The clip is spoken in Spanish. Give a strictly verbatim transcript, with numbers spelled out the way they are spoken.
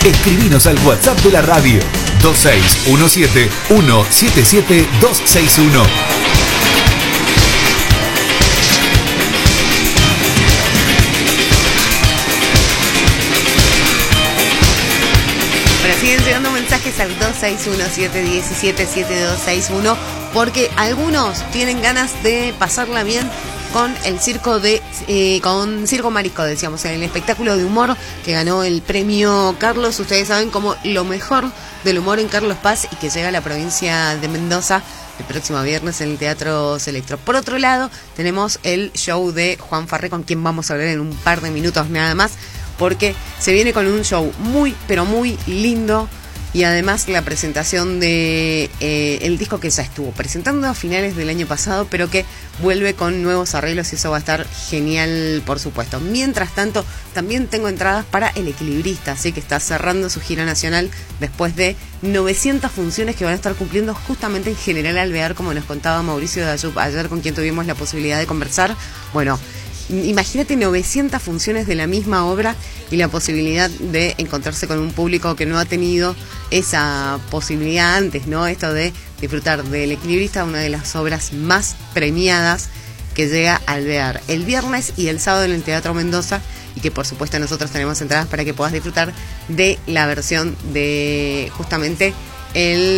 Escribinos al WhatsApp de la radio dos seis uno siete, uno siete siete, dos seis uno. Bueno, siguen llegando mensajes al dos seis uno, siete uno siete, siete dos seis uno porque algunos tienen ganas de pasarla bien con el circo de eh, con Circo Marisco, decíamos, en el espectáculo de humor que ganó el premio Carlos. Ustedes saben como lo mejor del humor en Carlos Paz y que llega a la provincia de Mendoza el próximo viernes en el Teatro Selectro. Por otro lado, tenemos el show de Juan Farré, con quien vamos a hablar en un par de minutos nada más, porque se viene con un show muy, pero muy lindo. Y además la presentación de eh, el disco que ya estuvo presentando a finales del año pasado, pero que vuelve con nuevos arreglos y eso va a estar genial, por supuesto. Mientras tanto, también tengo entradas para El Equilibrista, así que está cerrando su gira nacional después de novecientas funciones que van a estar cumpliendo justamente en General Alvear, como nos contaba Mauricio Dayup ayer, con quien tuvimos la posibilidad de conversar. Bueno, imagínate novecientas funciones de la misma obra y la posibilidad de encontrarse con un público que no ha tenido esa posibilidad antes, ¿no? Esto de disfrutar del Equilibrista, una de las obras más premiadas que llega a Alvear el viernes y el sábado en el Teatro Mendoza, y que por supuesto nosotros tenemos entradas para que puedas disfrutar de la versión de justamente el